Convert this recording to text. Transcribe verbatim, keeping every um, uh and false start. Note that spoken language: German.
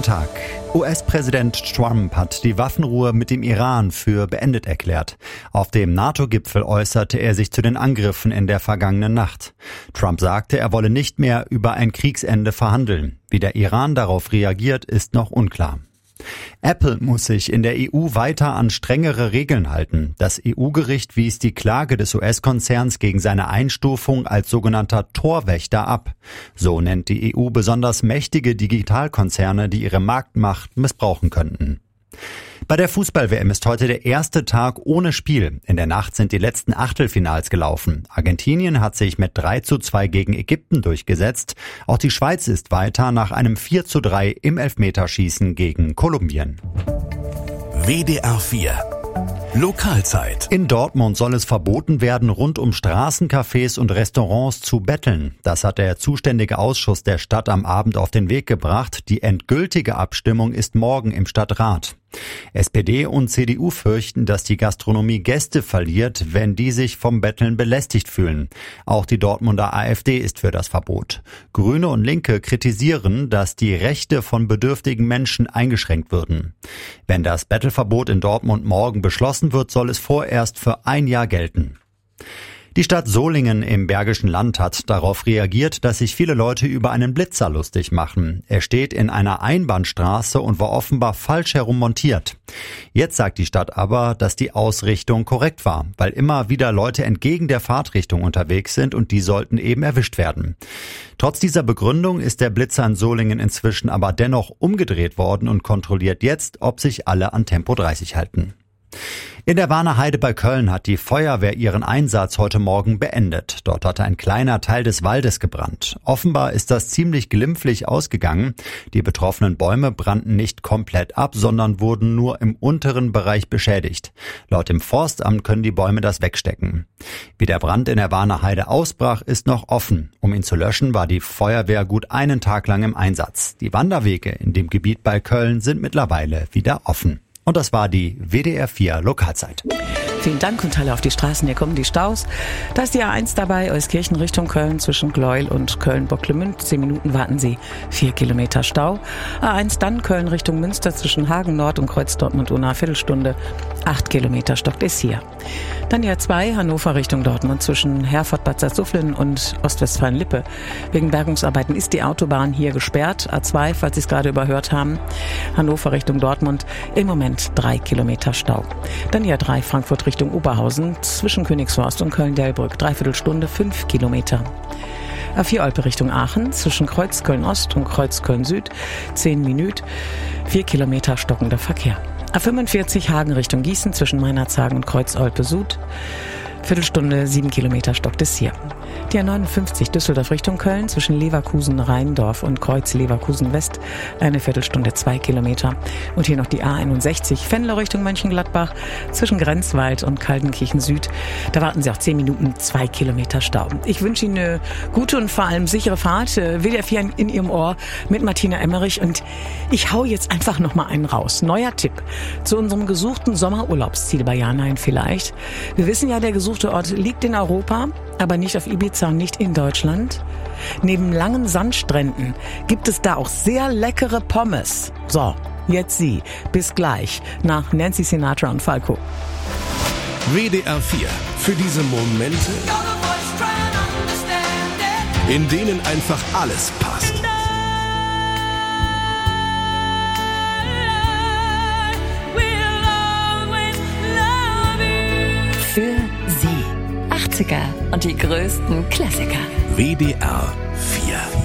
Tag. U S-Präsident Trump hat die Waffenruhe mit dem Iran für beendet erklärt. Auf dem NATO-Gipfel äußerte er sich zu den Angriffen in der vergangenen Nacht. Trump sagte, er wolle nicht mehr über ein Kriegsende verhandeln. Wie der Iran darauf reagiert, ist noch unklar. Apple muss sich in der E U weiter an strengere Regeln halten. Das E U-Gericht wies die Klage des U S-Konzerns gegen seine Einstufung als sogenannter Torwächter ab. So nennt die E U besonders mächtige Digitalkonzerne, die ihre Marktmacht missbrauchen könnten. Bei der Fußball-W M ist heute der erste Tag ohne Spiel. In der Nacht sind die letzten Achtelfinals gelaufen. Argentinien hat sich mit drei zu zwei gegen Ägypten durchgesetzt. Auch die Schweiz ist weiter nach einem vier zu drei im Elfmeterschießen gegen Kolumbien. W D R vier Lokalzeit. In Dortmund soll es verboten werden, rund um Straßencafés und Restaurants zu betteln. Das hat der zuständige Ausschuss der Stadt am Abend auf den Weg gebracht. Die endgültige Abstimmung ist morgen im Stadtrat. S P D und C D U fürchten, dass die Gastronomie Gäste verliert, wenn die sich vom Betteln belästigt fühlen. Auch die Dortmunder A f D ist für das Verbot. Grüne und Linke kritisieren, dass die Rechte von bedürftigen Menschen eingeschränkt würden. Wenn das Bettelverbot in Dortmund morgen beschlossen wird, soll es vorerst für ein Jahr gelten. Die Stadt Solingen im Bergischen Land hat darauf reagiert, dass sich viele Leute über einen Blitzer lustig machen. Er steht in einer Einbahnstraße und war offenbar falsch herum montiert. Jetzt sagt die Stadt aber, dass die Ausrichtung korrekt war, weil immer wieder Leute entgegen der Fahrtrichtung unterwegs sind und die sollten eben erwischt werden. Trotz dieser Begründung ist der Blitzer in Solingen inzwischen aber dennoch umgedreht worden und kontrolliert jetzt, ob sich alle an Tempo dreißig halten. In der Warner Heide bei Köln hat die Feuerwehr ihren Einsatz heute Morgen beendet. Dort hatte ein kleiner Teil des Waldes gebrannt. Offenbar ist das ziemlich glimpflich ausgegangen. Die betroffenen Bäume brannten nicht komplett ab, sondern wurden nur im unteren Bereich beschädigt. Laut dem Forstamt können die Bäume das wegstecken. Wie der Brand in der Warner Heide ausbrach, ist noch offen. Um ihn zu löschen, war die Feuerwehr gut einen Tag lang im Einsatz. Die Wanderwege in dem Gebiet bei Köln sind mittlerweile wieder offen. Und das war die W D R vier Lokalzeit. Vielen Dank und Halle auf die Straßen. Hier kommen die Staus. Da ist die A eins dabei, Euskirchen Richtung Köln zwischen Gleuel und Köln-Bocklemünd. Zehn Minuten warten Sie. Vier Kilometer Stau. A eins dann Köln Richtung Münster zwischen Hagen Nord und Kreuz Dortmund-Unna. Viertelstunde. Acht Kilometer stockt es hier. Dann die A zwei Hannover Richtung Dortmund zwischen Herford-Bad Salzuflen und Ostwestfalen-Lippe. Wegen Bergungsarbeiten ist die Autobahn hier gesperrt. A zwei, falls Sie es gerade überhört haben. Hannover Richtung Dortmund. Im Moment drei Kilometer Stau. Dann die A drei Frankfurt Richtung Oberhausen zwischen Königsforst und Köln-Delbrück. Dreiviertelstunde, fünf Kilometer. A vier Olpe Richtung Aachen zwischen Kreuz Köln-Ost und Kreuz Köln-Süd. Zehn Minuten, vier Kilometer stockender Verkehr. A fünfundvierzig Hagen Richtung Gießen zwischen Meinerzhagen und Kreuz Olpe Süd. Viertelstunde, sieben Kilometer stockt es hier. Die A neunundfünfzig Düsseldorf Richtung Köln zwischen Leverkusen-Rheindorf und Kreuz Leverkusen-West. Eine Viertelstunde, zwei Kilometer. Und hier noch die A einundsechzig Venlo Richtung Mönchengladbach zwischen Grenzwald und Kaltenkirchen-Süd. Da warten Sie auch zehn Minuten, zwei Kilometer Stau. Ich wünsche Ihnen eine gute und vor allem sichere Fahrt. W D R vier in Ihrem Ohr mit Martina Emmerich. Und ich hau jetzt einfach noch mal einen raus. Neuer Tipp zu unserem gesuchten Sommerurlaubsziel bei Janheim vielleicht. Wir wissen ja, der gesuchte Ort liegt in Europa, aber nicht auf Ibiza und nicht in Deutschland. Neben langen Sandstränden gibt es da auch sehr leckere Pommes. So, jetzt Sie. Bis gleich nach Nancy Sinatra und Falco. W D R vier. Für diese Momente, in denen einfach alles passt. Für Sie. achtziger und die größten Klassiker. W D R vier.